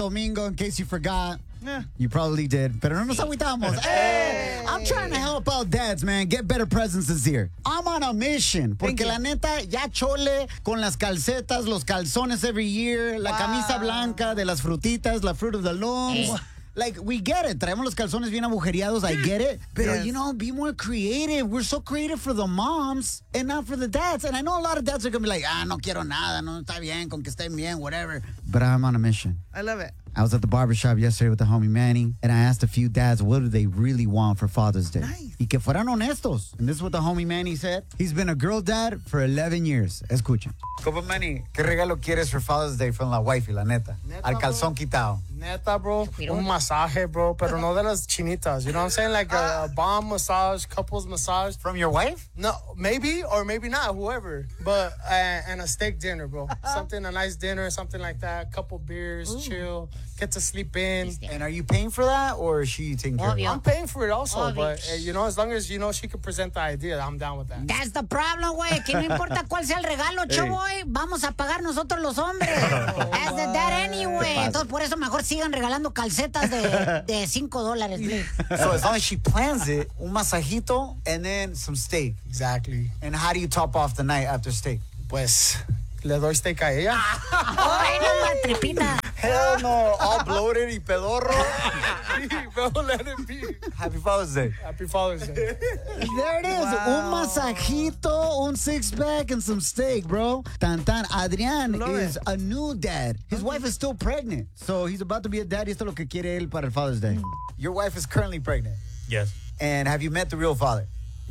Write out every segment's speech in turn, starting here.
Domingo, in case you forgot. Yeah. You probably did. Pero no nos agüitamos. Hey, I'm trying to help out dads, man. Get better presents this year. I'm on a mission. Porque la neta, ya chole con las calcetas, los calzones every year, la camisa blanca de las frutitas, la fruit of the loom. Like, we get it. Traemos los calzones bien agujereados. I get it. Pero, you know, be more creative. We're so creative for the moms and not for the dads. And I know a lot of dads are going to be like, no quiero nada. No está bien, con que estén bien, whatever. But I'm on a mission. I love it. I was at the barbershop yesterday with the homie Manny, and I asked a few dads what do they really want for Father's Day. Nice. Y que fueran honestos. And this is what the homie Manny said. He's been a girl dad for 11 years. Escuchen. Compa Manny, ¿qué regalo quieres for Father's Day from la wifey, la neta? Al calzón quitado. Neta, bro, un masaje, bro, pero no de las chinitas. You know what I'm saying? Like a bomb massage, couples massage. From your wife? No, maybe or maybe not, whoever. But, and a steak dinner, bro. Something, a nice dinner, something like that. Couple beers, chill, get to sleep in. And are you paying for that, or is she taking care of it? I'm paying for it also, but, you know, as long as, you know, she could present the idea, I'm down with that. That's the problem, güey, que no importa cuál sea el regalo, chavoy, vamos a pagar nosotros los hombres. As the dad anyway. Entonces, por eso mejor sigan regalando calcetas de $5, please. So as long as she plans it, un masajito and then some steak. Exactly. And how do you top off the night after steak? Pues, le doy steak a ella. Ay, no, más tripita. Hell no, all bloated y pedorro. Don't let it be. Happy Father's Day. Happy Father's Day. There it is. Un masajito, un six-pack, and some steak, bro. Tan tan. Adrián is a new dad. His wife is still pregnant. So he's about to be a dad. Esto es lo que quiere él para el Father's Day. Your wife is currently pregnant. Yes. And have you met the real father?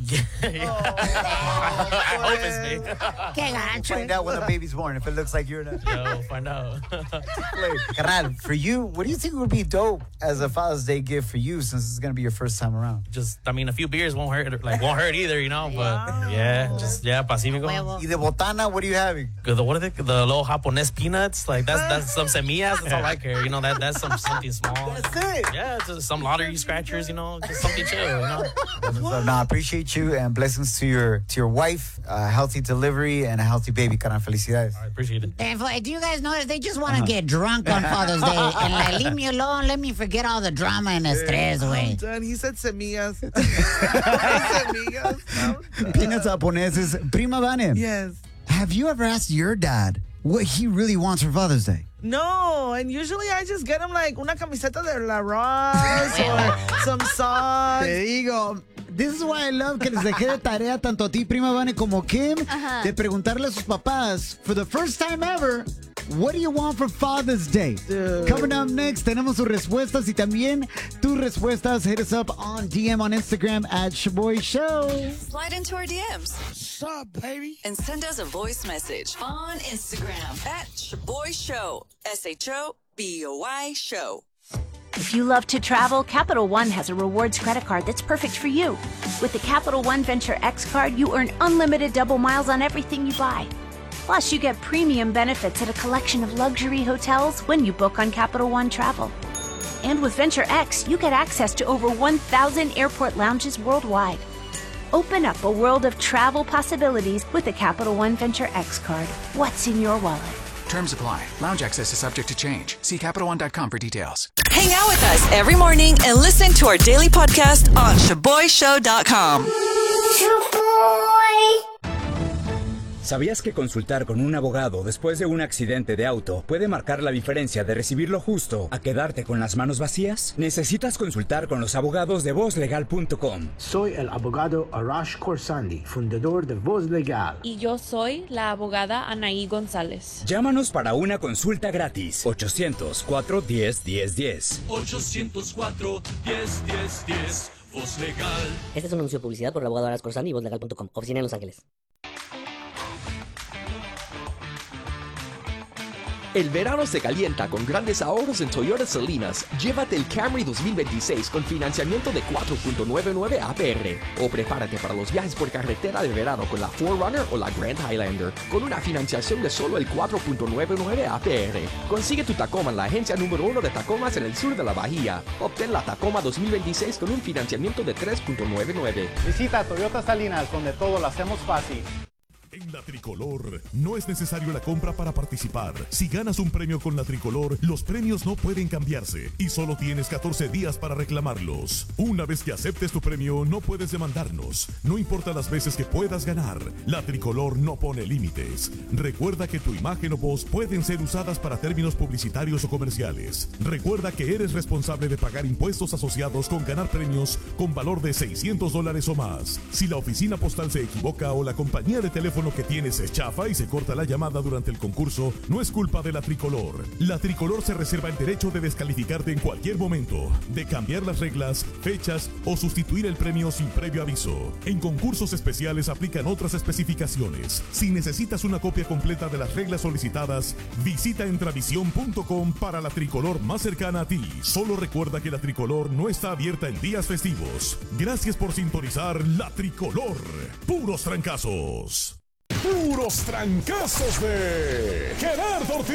I hope it's me. Qué gacho. Find out when the baby's born if it looks like you're not. Yo, find out. Carnal, for you, what do you think would be dope as a Father's Day gift for you since it's going to be your first time around? Just, I mean, a few beers won't hurt either, you know, but Pacífico. Y de botana, what are you having? What are they? The little Japonés peanuts, like that's some semillas. That's all I care, you know. That's something small. That's it. Yeah, just some lottery scratchers, you know, just something chill, you know. So, I appreciate you and blessings to your wife, a healthy delivery and a healthy baby. Carnal, felicidades. I appreciate it. And do you guys notice they just want to get drunk on Father's Day and like leave me alone, let me forget all the drama and the stress, güey. Done. He said semillas. Semillas. Peanuts japoneses. Prima Vane. Yes. Have you ever asked your dad what he really wants for Father's Day? No, and usually I just get him like una camiseta de La Ross or some socks. Te digo, this is why I love que les dejé de tarea tanto a ti, Prima Vane, como Kim, de preguntarle a sus papás, for the first time ever, what do you want for Father's Day? Dude. Coming up next, tenemos sus respuestas y también tus respuestas. Hit us up on DM on Instagram at Shaboy Show. Slide into our DMs. What's up, baby? And send us a voice message on Instagram at Shaboy Show. SHOBOY Show. If you love to travel, Capital One has a rewards credit card that's perfect for you. With the Capital One Venture X card, you earn unlimited double miles on everything you buy. Plus, you get premium benefits at a collection of luxury hotels when you book on Capital One Travel. And with Venture X, you get access to over 1,000 airport lounges worldwide. Open up a world of travel possibilities with the Capital One Venture X card. What's in your wallet? Terms apply. Lounge access is subject to change. See CapitalOne.com for details. Hang out with us every morning and listen to our daily podcast on ShaboyShow.com. ¿Sabías que consultar con un abogado después de un accidente de auto puede marcar la diferencia de recibir lo justo a quedarte con las manos vacías? Necesitas consultar con los abogados de VozLegal.com. Soy el abogado Arash Khorsandi, fundador de Voz Legal. Y yo soy la abogada Anaí González. Llámanos para una consulta gratis. 800-410-1010. 800-410-1010. Voz Legal. Este es un anuncio de publicidad por el abogado Arash Khorsandi y VozLegal.com. Oficina en Los Ángeles. El verano se calienta con grandes ahorros en Toyota Salinas. Llévate el Camry 2026 con financiamiento de 4.99 APR. O prepárate para los viajes por carretera de verano con la 4Runner o la Grand Highlander con una financiación de solo el 4.99 APR. Consigue tu Tacoma en la agencia número 1 de Tacomas en el sur de la Bahía. Obtén la Tacoma 2026 con un financiamiento de 3.99. Visita Toyota Salinas, donde todo lo hacemos fácil. En la Tricolor, no es necesario la compra para participar. Si ganas un premio con la Tricolor, los premios no pueden cambiarse y solo tienes 14 días para reclamarlos. Una vez que aceptes tu premio, no puedes demandarnos. No importa las veces que puedas ganar, la Tricolor no pone límites. Recuerda que tu imagen o voz pueden ser usadas para términos publicitarios o comerciales. Recuerda que eres responsable de pagar impuestos asociados con ganar premios con valor de $600 o más. Si la oficina postal se equivoca o la compañía de teléfono que tienes es chafa y se corta la llamada durante el concurso, no es culpa de la Tricolor. La Tricolor se reserva el derecho de descalificarte en cualquier momento, de cambiar las reglas, fechas o sustituir el premio sin previo aviso. En concursos especiales aplican otras especificaciones. Si necesitas una copia completa de las reglas solicitadas, visita entravisión.com para la Tricolor más cercana a ti. Solo recuerda que la Tricolor no está abierta en días festivos. Gracias por sintonizar la Tricolor. Puros trancazos. Puros trancazos de Gerardo Ortiz.